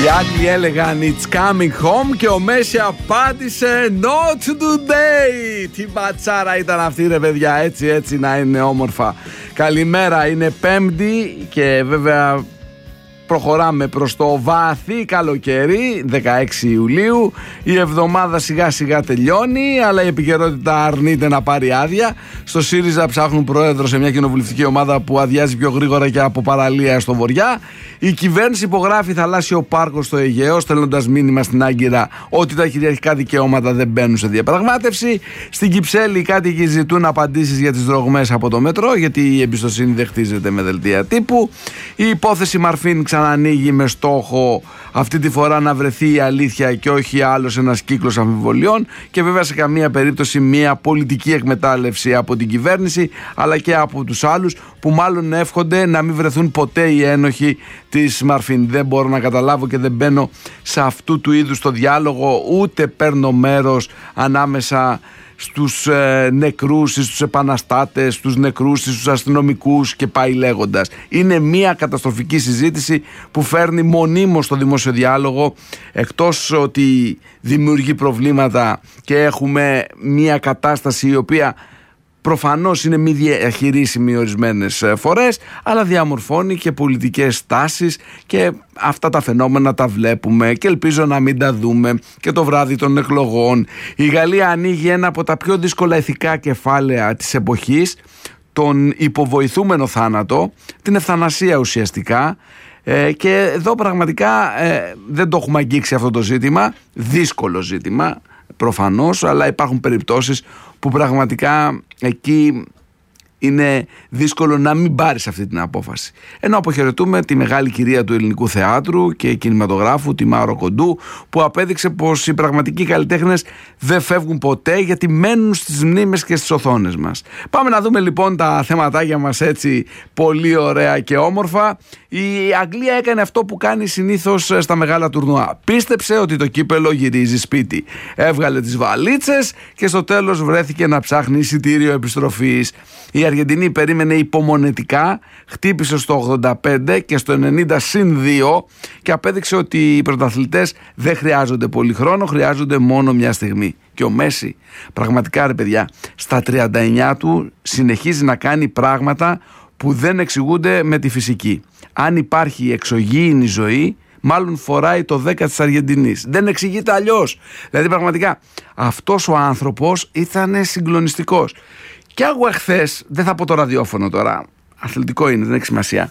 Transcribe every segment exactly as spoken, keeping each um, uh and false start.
Οι Άγγλοι έλεγαν It's coming home και ο Μέση απάντησε Not today. Τι μπατσάρα ήταν αυτή ρε παιδιά, έτσι έτσι να είναι όμορφα. Καλημέρα, είναι Πέμπτη και βέβαια προχωράμε προς το βαθύ καλοκαίρι, δεκαέξι Ιουλίου. Η εβδομάδα σιγά σιγά τελειώνει, αλλά η επικαιρότητα αρνείται να πάρει άδεια. Στο ΣΥΡΙΖΑ ψάχνουν πρόεδρο σε μια κοινοβουλευτική ομάδα που αδειάζει πιο γρήγορα και από παραλία στο βοριά. Η κυβέρνηση υπογράφει θαλάσσιο πάρκο στο Αιγαίο, στέλνοντας μήνυμα στην Άγκυρα ότι τα κυριαρχικά δικαιώματα δεν μπαίνουν σε διαπραγμάτευση. Στην Κυψέλη οι κάτοικοι ζητούν απαντήσεις για τις δρογμές από το μετρό, γιατί η εμπιστοσύνη δεν χτίζεται με δελτία τύπου. Η υπόθεση Μαρφίν ξανανοίγει με στόχο αυτή τη φορά να βρεθεί η αλήθεια και όχι άλλος ένας κύκλος αμφιβολιών, και βέβαια σε καμία περίπτωση μια πολιτική εκμετάλλευση από την κυβέρνηση αλλά και από τους άλλους που μάλλον εύχονται να μην βρεθούν ποτέ οι ένοχοι της Μαρφίν. Δεν μπορώ να καταλάβω και δεν μπαίνω σε αυτού του είδους το διάλογο, ούτε παίρνω μέρος ανάμεσα στους ε, νεκρούς, στους επαναστάτες, στους νεκρούς, στους αστυνομικούς και πάει λέγοντας. Είναι μια καταστροφική συζήτηση που φέρνει μονίμως στο δημόσιο διάλογο, εκτός ότι δημιουργεί προβλήματα και έχουμε μια κατάσταση η οποία προφανώς είναι μη διαχειρίσιμη ορισμένες φορές, αλλά διαμορφώνει και πολιτικές τάσεις, και αυτά τα φαινόμενα τα βλέπουμε και ελπίζω να μην τα δούμε και το βράδυ των εκλογών. Η Γαλλία ανοίγει ένα από τα πιο δύσκολα ηθικά κεφάλαια της εποχής, τον υποβοηθούμενο θάνατο, την ευθανασία ουσιαστικά. Ε, και εδώ πραγματικά ε, δεν το έχουμε αγγίξει αυτό το ζήτημα, δύσκολο ζήτημα προφανώς, αλλά υπάρχουν περιπτώσεις που πραγματικά εκεί είναι δύσκολο να μην πάρεις αυτή την απόφαση. Ενώ αποχαιρετούμε τη μεγάλη κυρία του ελληνικού θεάτρου και κινηματογράφου, τη Μάρο Κοντού, που απέδειξε πως οι πραγματικοί καλλιτέχνες δεν φεύγουν ποτέ, γιατί μένουν στις μνήμες και στις οθόνες μας. Πάμε να δούμε λοιπόν τα θεματάκια μας έτσι πολύ ωραία και όμορφα. Η Αγγλία έκανε αυτό που κάνει συνήθως στα μεγάλα τουρνουά. Πίστεψε ότι το κύπελο γυρίζει σπίτι. Έβγαλε τις βαλίτσες και στο τέλος βρέθηκε να ψάχνει εισιτήριο επιστροφής. Η Αργεντινή περίμενε υπομονετικά, χτύπησε στο ογδόντα πέντε και στο ενενήντα συν δύο και απέδειξε ότι οι πρωταθλητές δεν χρειάζονται πολύ χρόνο, χρειάζονται μόνο μια στιγμή. Και ο Μέση, πραγματικά ρε παιδιά, στα τριάντα εννιά του συνεχίζει να κάνει πράγματα που δεν εξηγούνται με τη φυσική. Αν υπάρχει εξωγήινη ζωή, μάλλον φοράει το δέκα της Αργεντινής. Δεν εξηγείται αλλιώς. Δηλαδή πραγματικά αυτός ο άνθρωπος ήταν συγκλονιστικός. Και άκουγα χθες, δεν θα πω το ραδιόφωνο τώρα, αθλητικό είναι, δεν έχει σημασία.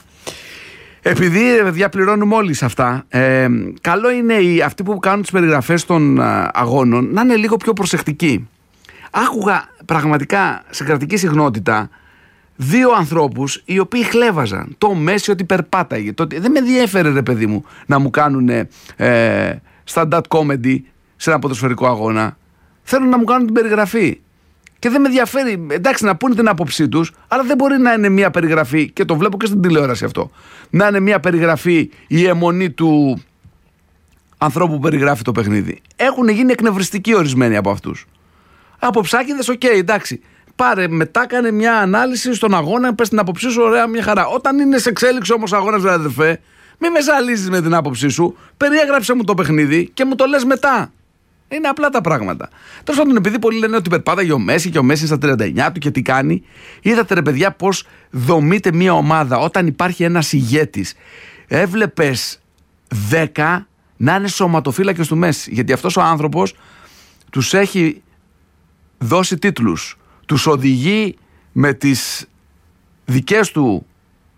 Επειδή παιδιά πληρώνουμε όλοι σε αυτά, ε, καλό είναι οι, αυτοί που κάνουν τις περιγραφές των α, αγώνων να είναι λίγο πιο προσεκτικοί. Άκουγα πραγματικά σε κρατική συχνότητα δύο ανθρώπους οι οποίοι χλέβαζαν το Μέση ότι περπάταγε. Το, δεν με διέφερε ρε παιδί μου να μου κάνουν ε, stand-up comedy σε ένα ποδοσφαιρικό αγώνα. Θέλουν να μου κάνουν την περιγραφή. Και δεν με ενδιαφέρει, εντάξει, να πούνε την άποψή τους, αλλά δεν μπορεί να είναι μια περιγραφή, και το βλέπω και στην τηλεόραση αυτό, να είναι μια περιγραφή η αιμονή του ανθρώπου που περιγράφει το παιχνίδι. Έχουν γίνει εκνευριστικοί ορισμένοι από αυτούς. Από ψάκιδες, οκ, okay, εντάξει. Πάρε, μετά κάνε μια ανάλυση στον αγώνα, πες την άποψή σου, ωραία, μια χαρά. Όταν είναι σε εξέλιξη όμως αγώνας, δηλαδή, αδερφέ, μη με ζαλίζεις με την άποψή σου, περιέγραψε μου το παιχνίδι και μου το λες μετά. Είναι απλά τα πράγματα. Τέλος πάντων, επειδή πολλοί λένε ότι περπάταγε ο Μέση και ο Μέση στα τριάντα εννιά του και τι κάνει, είδατε ρε παιδιά πως δομείται μια ομάδα όταν υπάρχει ένας ηγέτης. Έβλεπες δέκα να είναι σωματοφύλακες του Μέση, γιατί αυτός ο άνθρωπος τους έχει δώσει τίτλους, τους οδηγεί με τις δικές του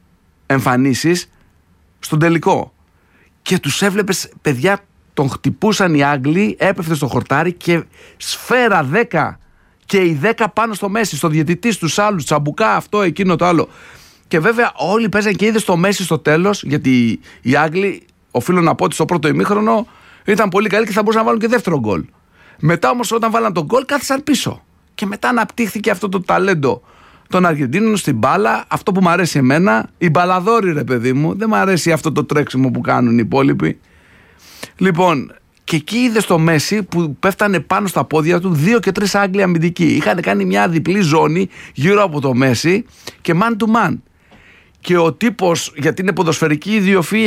εμφανίσεις στον τελικό, και τους έβλεπες παιδιά. Τον χτυπούσαν οι Άγγλοι, έπεφτε στο χορτάρι και σφαίρα δέκα και οι δέκα πάνω στο Μέση, στο διαιτητή, στους άλλους, τσαμπουκά, αυτό, εκείνο, το άλλο. Και βέβαια όλοι παίζαν και είδε στο Μέση στο τέλος, γιατί οι Άγγλοι, οφείλω να πω ότι στο πρώτο ημίχρονο ήταν πολύ καλοί και θα μπορούσαν να βάλουν και δεύτερο γκολ. Μετά όμως όταν βάλαν τον γκολ κάθισαν πίσω. Και μετά αναπτύχθηκε αυτό το ταλέντο των Αργεντίνων στην μπάλα, αυτό που μου αρέσει εμένα, οι μπαλαδόροι ρε παιδί μου, δεν μου αρέσει αυτό το τρέξιμο που κάνουν οι υπόλοιποι. Λοιπόν, και εκεί είδε στο Μέση που πέφτανε πάνω στα πόδια του δύο και τρεις Άγγλοι αμυντικοί. Είχαν κάνει μια διπλή ζώνη γύρω από το Μέση και man to man. Και ο τύπος, γιατί είναι ποδοσφαιρική ιδιοφυΐα,